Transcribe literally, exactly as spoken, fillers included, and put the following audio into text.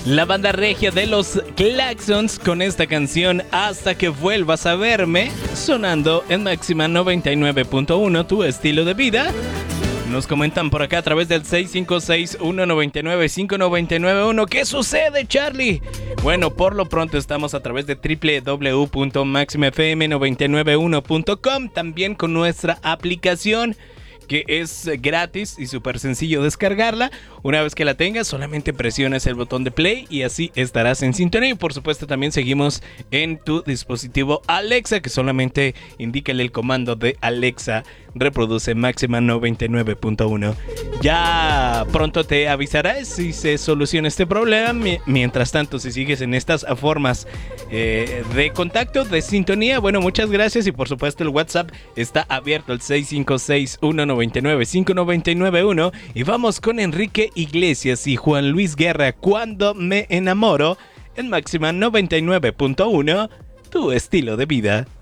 La banda regia de los Claxons con esta canción Hasta que vuelvas a verme, sonando en Máxima noventa y nueve punto uno, tu estilo de vida. Nos comentan por acá a través del seis cinco seis, uno nueve nueve, cinco nueve nueve uno. ¿Qué sucede, Charlie? Bueno, por lo pronto estamos a través de doble u doble u doble u punto máxima f m noventa y nueve uno punto com, también con nuestra aplicación, que es gratis y súper sencillo descargarla. Una vez que la tengas, solamente presionas el botón de play y así estarás en sintonía. Y por supuesto también seguimos en tu dispositivo Alexa, que solamente indícale el comando de Alexa, reproduce Máxima noventa y nueve punto uno. Ya pronto te avisará si se soluciona este problema. Mientras tanto, si sigues en estas formas eh, de contacto, de sintonía, bueno, muchas gracias. Y por supuesto el WhatsApp está abierto, el seis cinco seis, uno nueve nueve, cinco nueve nueve uno. Y vamos con Enrique Iglesias y Juan Luis Guerra, Cuando me enamoro, en Máxima noventa y nueve punto uno, tu estilo de vida.